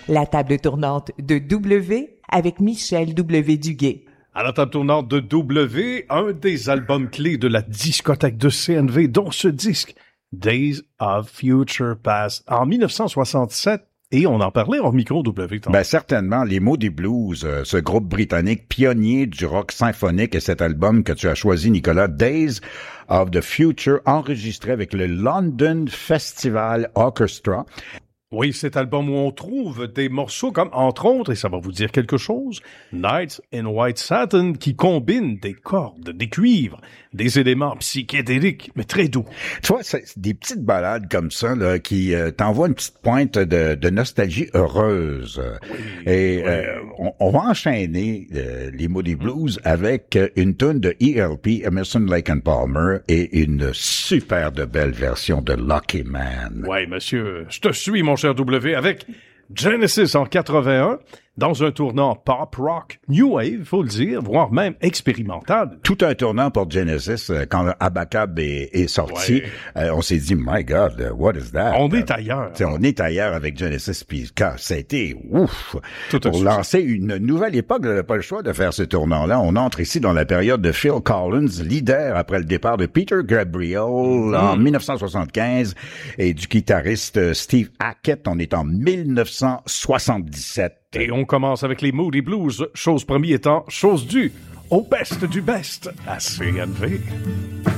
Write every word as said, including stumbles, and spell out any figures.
La table tournante de W avec Michel W. Duguay. À la table tournante de W, un des albums clés de la discothèque de C N V, dont ce disque, Days of Future Past, en dix-neuf cent soixante-sept. Et on en parlait en micro W. Ben certainement, les Moody Blues, euh, ce groupe britannique pionnier du rock symphonique, et cet album que tu as choisi, Nicolas, Days of the Future, enregistré avec le London Festival Orchestra. Oui, cet album où on trouve des morceaux comme, entre autres, et ça va vous dire quelque chose, Nights in White Satin, qui combine des cordes, des cuivres, des éléments psychédéliques, mais très doux. Tu vois, c'est des petites balades comme ça, là, qui euh, t'envoient une petite pointe de, de nostalgie heureuse. Oui, et oui. Euh, on, on va enchaîner euh, les Moody Blues avec une tune de E L P, Emerson, Lake and Palmer, et une super de belle version de Lucky Man. Oui, monsieur, je te suis, mon cher W, avec Genesis en quatre-vingt-un, dans un tournant pop rock, new wave, faut le dire, voire même expérimental. Tout un tournant pour Genesis. Quand Abacab est, est sorti, ouais. euh, on s'est dit, my God, what is that? On est ailleurs. T'sais, on est ailleurs avec Genesis, puis quand ça a été, ouf, Tout pour lancer une nouvelle époque, on n'avait pas le choix de faire ce tournant-là. On entre ici dans la période de Phil Collins, leader après le départ de Peter Gabriel mm. en dix-neuf cent soixante-quinze, et du guitariste Steve Hackett. On est en dix-neuf cent soixante-dix-sept. Et on commence avec les Moody Blues, chose première étant chose due au best du best à C N V.